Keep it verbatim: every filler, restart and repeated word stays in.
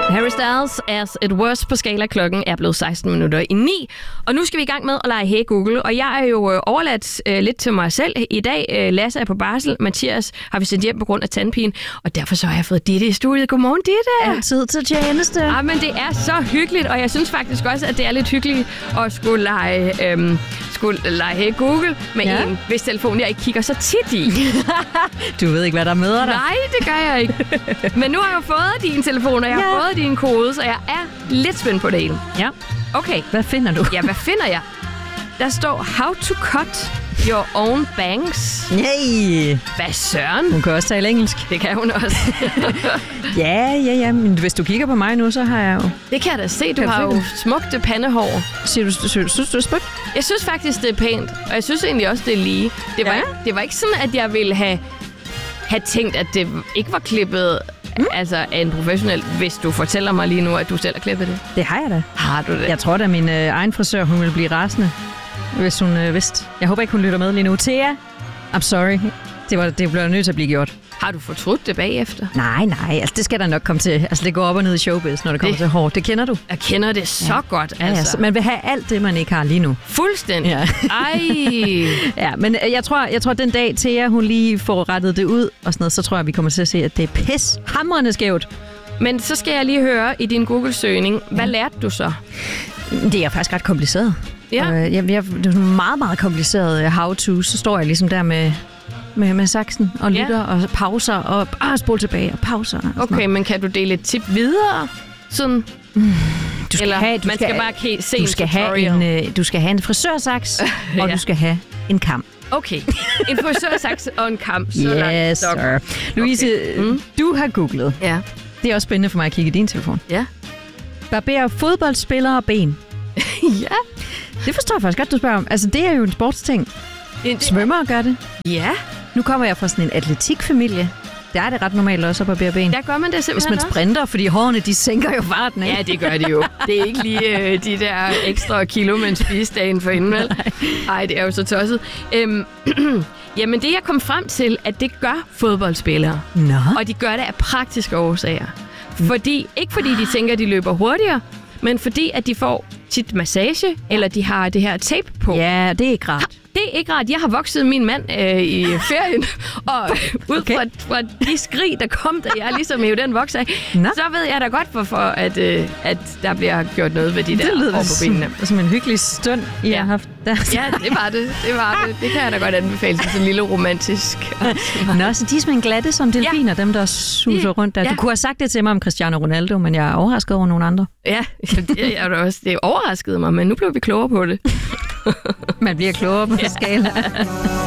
Harry Styles, As It Was på skala. Klokken er blevet seksten minutter i ni. Og nu skal vi i gang med at lege Hey Google. Og jeg er jo øh, overladt øh, lidt til mig selv i dag. Øh, Lasse er på barsel. Mathias har vi sendt hjem på grund af tandpine. Og derfor så har jeg fået Ditte i studiet. Godmorgen, Ditte. Altid til tjeneste. Ja, men det er så hyggeligt. Og jeg synes faktisk også, at det er lidt hyggeligt at skulle lege, øh, skulle lege Hey Google med ja. en, hvis telefon jeg ikke kigger så tit i. Du ved ikke, hvad der møder dig. Nej, det gør jeg ikke. Men nu har jeg jo fået din telefon, og jeg har ja. fået din kode, så jeg er lidt spændt på det hele. Ja. Okay. Hvad finder du? Ja, hvad finder jeg? Der står, how to cut your own bangs. Nej. Hvad søren? Hun kan også tale engelsk. Det kan hun også. ja, ja, ja. Men hvis du kigger på mig nu, så har jeg jo... Det kan jeg da se. Du har jo smukte pandehår. Siger du, synes, synes du, det er smukt? Jeg synes faktisk, det er pænt. Og jeg synes egentlig også, det er lige. Det var, ja. ikke, det var ikke sådan, at jeg ville have, have tænkt, at det ikke var klippet... Mm. Altså af en professionel, hvis du fortæller mig lige nu, at du selv har klippet det. Det har jeg da. Har du det? Jeg tror da, min øh, egen frisør, hun ville blive rasende, hvis hun øh, vidste. Jeg håber ikke, hun lytter med lige nu. Thea, I'm sorry. Det, var, det blev nødt til at blive gjort. Har du fortrudt det bagefter? Nej, nej. Altså, det skal der nok komme til. Altså, det går op og ned i showbiz, når det kommer det, til hår. Det kender du. Jeg kender det så ja. godt, altså. Ja, altså. Man vil have alt det, man ikke har lige nu. Fuldstændig. Ja. Ej. ja, men jeg tror, jeg tror, den dag Thea, hun lige får rettet det ud og sådan noget, så tror jeg, vi kommer til at se, at det er pis hamrende skævt. Men så skal jeg lige høre i din Google-søgning, hvad ja. lærte du så? Det er faktisk ret kompliceret. Ja. Øh, jeg, jeg, det er en meget, meget kompliceret how-to. Så står jeg ligesom der med... Med, med saksen og lytter ja. og pauser og ah, spol tilbage og pauser. Og okay, men kan du dele et tip videre? Sådan... Mm. Du skal Eller have, du man skal, skal bare se du skal have en øh, du skal have en frisørsaks ja. og du skal have en kam. Okay, en frisørsaks og en kam. Så yes, sir. Louise, okay. mm. du har googlet. Ja. Det er også spændende for mig at kigge i din telefon. Ja. Barberer fodboldspillere ben. ja. Det forstår jeg faktisk godt, du spørger om. Altså, det er jo en sportsting. Det, Svømmere gør det. Ja. Nu kommer jeg fra sådan en atletikfamilie. Der er det ret normalt også at barbere ben. Der gør man det simpelthen. Hvis man sprinter, fordi hårene de sænker jo farten, ikke? Ja, det gør de jo. Det er ikke lige øh, de der ekstra kilo, man spiser dagen for inden, vel? Nej, det er jo så tosset. Øhm, jamen, det jeg kom frem til, at det gør fodboldspillere. Nå. Og de gør det af praktiske årsager. Fordi, ikke fordi de tænker, at de løber hurtigere, men fordi, at de får tit massage, eller de har det her tape på. Ja, det er ikke rart. Det er ikke rart. Jeg har vokset min mand øh, i ferien, og ud okay. fra, fra de skrig, der kom, da jeg ligesom hævde den voks af, Nå. så ved jeg da godt, hvorfor at, øh, at der bliver gjort noget ved de det der lyder over på benene. Det som en hyggelig stund, I ja. har haft der. Ja, det var det. Det var det. Det kan jeg da godt anbefale til sådan en lille romantisk. Nå, så de er simpelthen glatte som delfiner, ja. dem der suser rundt der. Ja. Du kunne have sagt det til mig om Cristiano Ronaldo, men jeg er overrasket over nogle andre. Ja, det er også. Det overraskede mig, men nu blev vi klogere på det. Man bliver klogere på ja. skala.